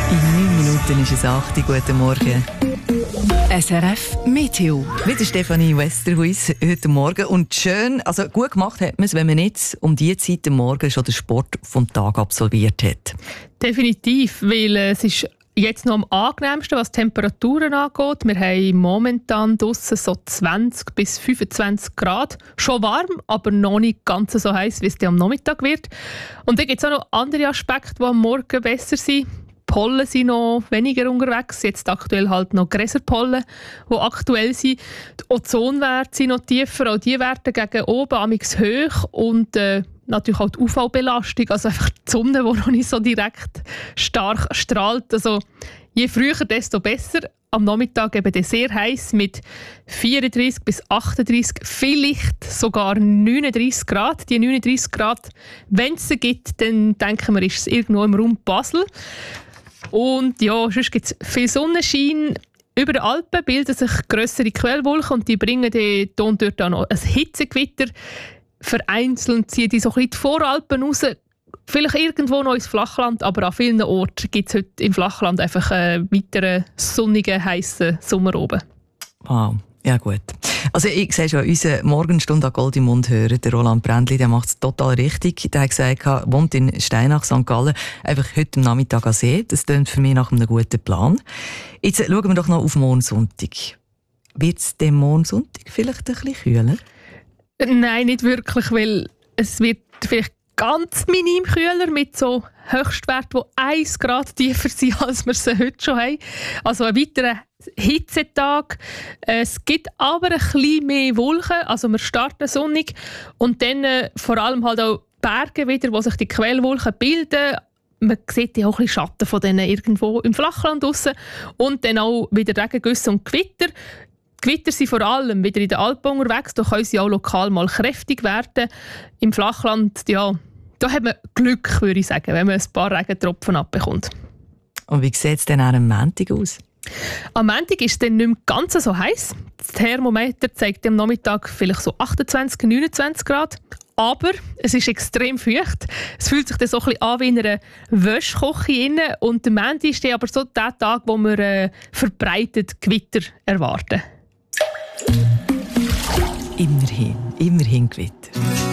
In 9 Minuten ist es 8 Uhr. Guten Morgen. SRF Meteo. Wieder Stefanie Westerhuis heute Morgen. Und schön, also gut gemacht hat man es, wenn man jetzt um diese Zeit am Morgen schon den Sport vom Tag absolviert hat. Definitiv, weil es ist jetzt noch am angenehmsten, was die Temperaturen angeht. Wir haben momentan draussen so 20 bis 25 Grad. Schon warm, aber noch nicht ganz so heiß, wie es am Nachmittag wird. Und dann gibt es auch noch andere Aspekte, die am Morgen besser sind. Die Pollen sind noch weniger unterwegs. Jetzt aktuell halt noch Gräserpollen, die aktuell sind. Die Ozonwerte sind noch tiefer. Auch die Werte gegen oben amigs hoch. Und natürlich auch die UV-Belastung. Also einfach die Sonne, die noch nicht so direkt stark strahlt. Also je früher, desto besser. Am Nachmittag eben sehr heiß mit 34 bis 38, vielleicht sogar 39 Grad. Die 39 Grad, wenn es sie gibt, dann denken wir, ist es irgendwo im Raum Basel. Und ja, sonst gibt es viel Sonnenschein. Über den Alpen bilden sich grössere Quellwolken und die bringen dort auch noch ein Hitzegewitter. Vereinzelt ziehen die so ein bisschen die Voralpen raus. Vielleicht irgendwo noch ins Flachland, aber an vielen Orten gibt es heute im Flachland einfach einen weiteren sonnigen, heissen Sommer oben. Wow, ja gut. Also ich sehe schon, unsere Morgenstunde an Gold im Mund hören, der Roland Brändli, der macht es total richtig. Der hat gesagt, er wohnt in Steinach, St. Gallen, einfach heute am Nachmittag an See. Das klingt für mich nach einem guten Plan. Jetzt schauen wir doch noch auf morgen Sonntag. Wird es dem morgen Sonntag vielleicht ein bisschen kühler? Nein, nicht wirklich, weil es wird vielleicht ganz minim kühler mit so Höchstwerten, die 1 Grad tiefer sind, als wir sie heute schon haben. Also ein weiterer Hitzetag. Es gibt aber ein bisschen mehr Wolken, also wir starten sonnig und dann vor allem halt auch Berge wieder, wo sich die Quellwolken bilden. Man sieht ja auch ein bisschen Schatten von denen irgendwo im Flachland draussen. Und dann auch wieder Regengüsse und Gewitter. Die Gewitter sind vor allem wieder in den Alpen unterwegs, da können sie auch lokal mal kräftig werden. Im Flachland, ja, da hat man Glück, würde ich sagen, wenn man ein paar Regentropfen abbekommt. Und wie sieht es denn am Montag aus? Am Montag ist es dann nicht mehr ganz so heiß. Das Thermometer zeigt am Nachmittag vielleicht so 28, 29 Grad. Aber es ist extrem feucht. Es fühlt sich dann so ein bisschen an wie in einer Wäschküche. Und der Montag ist dann aber so der Tag, wo wir verbreitet Gewitter erwarten. Immerhin Gewitter.